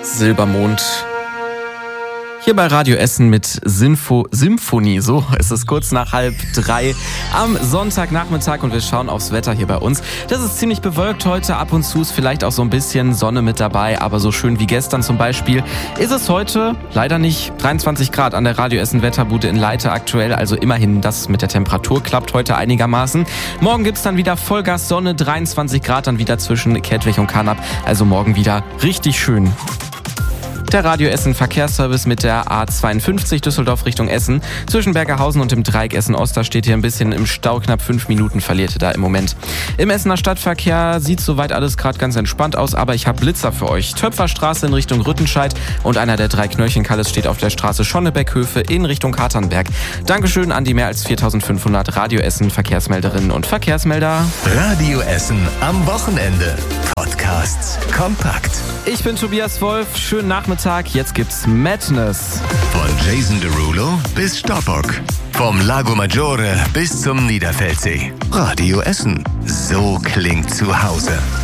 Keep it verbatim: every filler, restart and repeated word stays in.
Silbermond. Hier bei Radio Essen mit Sinfo, Symphonie, so ist es kurz nach halb drei am Sonntagnachmittag und wir schauen aufs Wetter hier bei uns. Das ist ziemlich bewölkt heute, ab und zu ist vielleicht auch so ein bisschen Sonne mit dabei, aber so schön wie gestern zum Beispiel ist es heute leider nicht. dreiundzwanzig Grad an der Radio Essen Wetterbude in Leite aktuell, also immerhin das mit der Temperatur klappt heute einigermaßen. Morgen gibt's dann wieder Vollgas Sonne, dreiundzwanzig Grad dann wieder zwischen Kettwig und Carnap, also morgen wieder richtig schön. Der Radio Essen Verkehrsservice mit der A zweiundfünfzig Düsseldorf Richtung Essen. Zwischen Bergerhausen und dem Dreieck Essen-Oster steht hier ein bisschen im Stau. Knapp fünf Minuten verliert ihr da im Moment. Im Essener Stadtverkehr sieht soweit alles gerade ganz entspannt aus, aber ich habe Blitzer für euch. Töpferstraße in Richtung Rüttenscheid und einer der drei Knöllchenkalles steht auf der Straße Schonnebeckhöfe in Richtung Katernberg. Dankeschön an die mehr als viertausendfünfhundert Radio Essen Verkehrsmelderinnen und Verkehrsmelder. Radio Essen am Wochenende. Podcasts kompakt. Ich bin Tobias Wolf. Schönen Nachmittag. Jetzt gibt's Madness. Von Jason Derulo bis Stoppock. Vom Lago Maggiore bis zum Niederfeldsee. Radio Essen. So klingt zu Hause.